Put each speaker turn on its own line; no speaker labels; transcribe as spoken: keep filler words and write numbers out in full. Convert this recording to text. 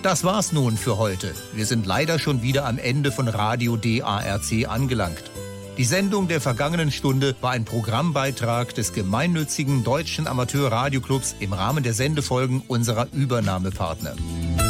Das war's nun für heute. Wir sind leider schon wieder am Ende von Radio D A R C angelangt. Die Sendung der vergangenen Stunde war ein Programmbeitrag des gemeinnützigen Deutschen Amateur-Radioclubs im Rahmen der Sendefolgen unserer Übernahmepartner.